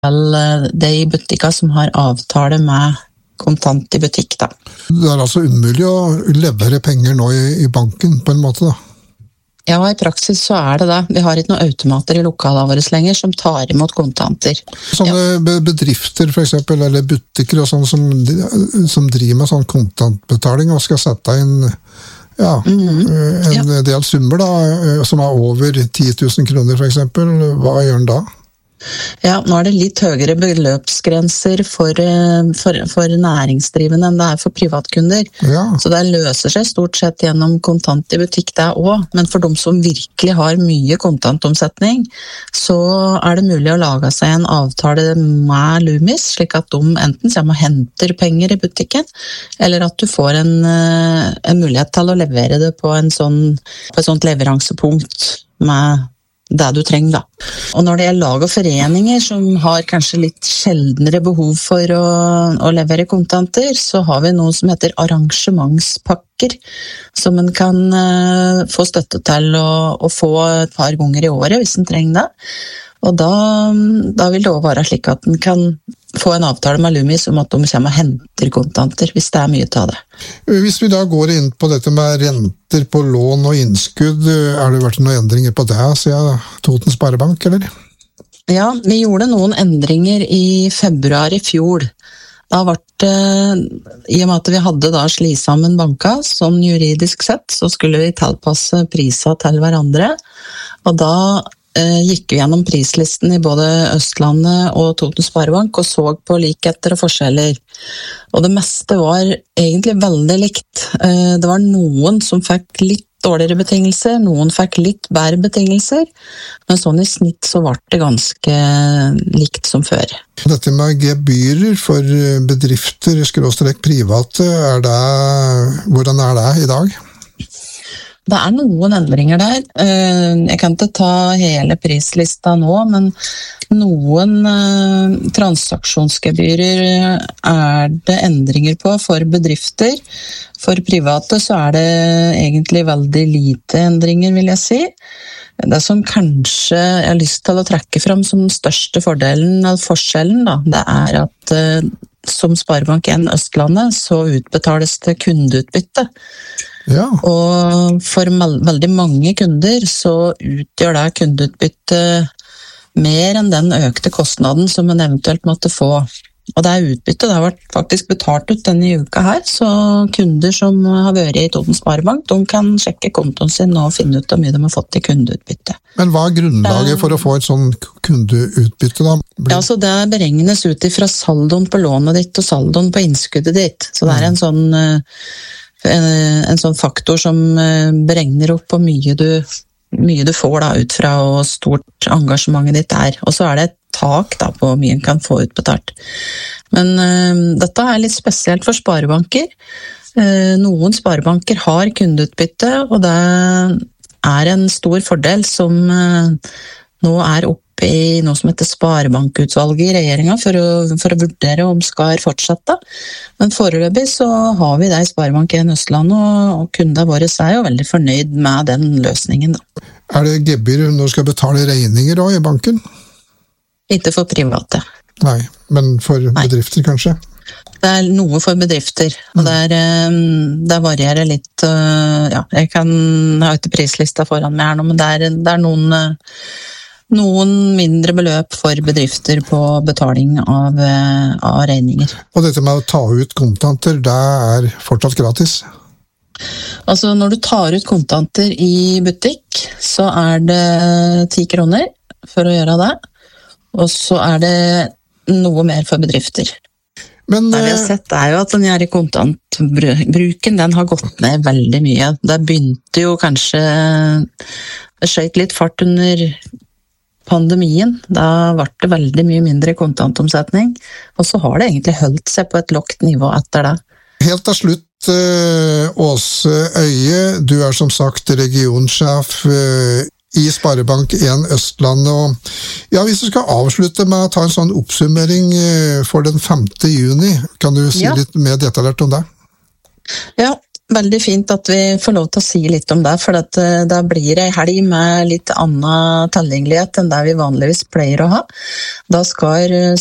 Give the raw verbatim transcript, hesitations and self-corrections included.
det i butikker som har avtale med kontant i butikk, da. Det er altså umulig å levere penger nå i, i banken, på en måte, da? Ja, i praksis så er det det. Vi har ikke noen automater i lokalene våre lenger som tar imot kontanter. Sånne ja. bedrifter, for eksempel, eller butikker og sånn, som, som driver med sånn kontantbetaling og skal sette inn ja, mm-hmm. en ja. del summer, da, som er over ti tusen kroner, for eksempel. Hva gjør den da? Ja, nå er det litt høyere beløpsgrenser for, for, for næringsdrivende enn det er for privatkunder. Ja. Så det løser seg stort sett gjennom kontant i butikk det også. Men for de som virkelig har mye kontantomsetning, så er det mulig å lage seg en avtale med Loomis, slik at de enten kommer og henter penger i butikken, eller at du får en, en mulighet til å levere det på, en sånn, på et sånt leveransepunkt med det du trenger, da. Og når det er lag og foreninger som har kanskje litt sjeldnere behov for å, å levere kontanter, så har vi noe som heter arrangementspakker, som en kan uh, få støtte til å, å få et par ganger i året hvis en trenger det. Og da, da vil det også være slik at en kan få en avtale med Loomis om at de kommer og henter kontanter, hvis det er mye av det. Hvis vi da går inn på dette med renter på lån og innskudd, er det vært noen endringer på det, siden Toten Sparebank, eller? Ja, vi gjorde noen endringer i februar i fjor. Da ble det, i og med at vi hadde da sli sammen banka, sånn juridisk sett, så skulle vi tilpasse priser til hverandre, og da gikk vi gjennom prislisten i både Østlandet og Toten Sparebank og så på likheter og forskjeller. Og det meste var egentlig veldig likt. Det var noen som fikk litt dårligere betingelser, noen fikk litt bedre betingelser, men sånn i snitt så var det ganske likt som før. Dette med gebyrer for bedrifter, skråstrek private, er det, hvordan er det i dag? Det er noen endringer der. Jeg kan ikke ta hele prislista nå, men noen transaksjonsgebyrer er det endringer på for bedrifter. For private så er det egentlig veldig lite endringer, vil jeg si. Det som kanskje jeg har lyst til å trekke fram som den største fordelen av forskjellen, da, det er at som Sparebank en Østlandet så utbetales det kundeutbytte. Ja. Og for veldig mange kunder så utgjør det kundeutbytte mer enn den økte kostnaden som en eventuelt måtte få. Og det er utbytte, det har vært faktisk betalt ut denne uka her, så kunder som har vært i Toten Sparebank, de kan sjekke kontoen sin og finne ut hvor mye de har fått i kundeutbytte. Men hva er grunnlaget for å få et sånn kundeutbytte da? Blir... Ja, så det beregnes ut ifra saldoen på lånet ditt og saldoen på innskuddet ditt. Så det er en sånn, en, en sånn faktor som beregner opp hvor mye du, mye du får da, ut fra hvor stort engasjementet ditt er. Og så er det et tak da, på hvor mye en kan få utbetalt. Men uh, dette er litt spesielt for sparebanker. Uh, noen sparebanker har kundeutbytte, og det er en stor fordel som uh, nå er oppe i noe som heter Sparebankutvalget i regjeringen for å, for å vurdere om skal fortsette. Men foreløpig så har vi det i Sparebank en Østland, og, og kundene våre er jo veldig fornøyd med den løsningen. Da. Er det gebyr når du skal betale regninger da, i banken? Ikke for private. Nei, men for Nei. bedrifter kanskje? Det er noe for bedrifter, og det, er, det varierer litt. Ja, jeg kan ha ikke prislista foran meg her nå, men det er, det er noen, noen mindre beløp for bedrifter på betaling av, av regninger. Og dette med å ta ut kontanter, det er fortsatt gratis? Altså, når du tar ut kontanter i butikk, så er det ti kroner for å gjøre det. Og så er det noe mer for bedrifter. Men, det vi har sett er jo at den her kontantbruken, den har gått ned veldig mye. Det begynte jo kanskje, det skjøt litt fart under pandemien. Da ble det veldig mye mindre kontantomsetning, og så har det egentlig holdt seg på et lågt nivå etter det. Helt til slutt, Åse Øye, du er som sagt regionsjef i Sparebank en Østlandet, og ja, hvis du skal avslutte med å ta en sånn oppsummering for den femte juni, kan du si ja. litt mer detaljert om det? Ja, veldig fint at vi får lov til å si litt om det, for at det blir en helg med litt annen tilgjengelighet enn det vi vanligvis pleier å ha. Da skal